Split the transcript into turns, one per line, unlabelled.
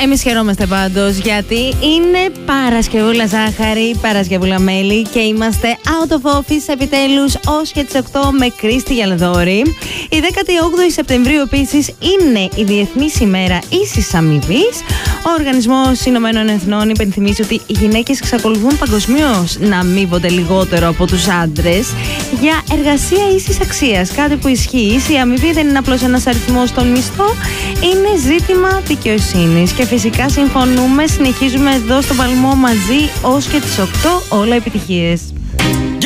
Εμείς χαιρόμαστε πάντως γιατί είναι Παρασκευούλα ζάχαρη, Παρασκευούλα μέλι και είμαστε out of office επιτέλους ως και τις 8 με Κρίστη Γιαλδόρη. Η 18η Σεπτεμβρίου επίσης είναι η Διεθνής ημέρα ίσης αμοιβής. Ο Οργανισμός Ηνωμένων Εθνών υπενθυμίζει ότι οι γυναίκες εξακολουθούν παγκοσμίως να αμείβονται λιγότερο από τους άντρες για εργασία ίσης αξίας. Κάτι που ισχύει. Η αμοιβή δεν είναι απλώς ένας αριθμός στον μισθό, είναι ζήτημα δικαιοσύνης. Και φυσικά συμφωνούμε, συνεχίζουμε εδώ στο Παλμό μαζί ως και τις 8. Όλα επιτυχίες.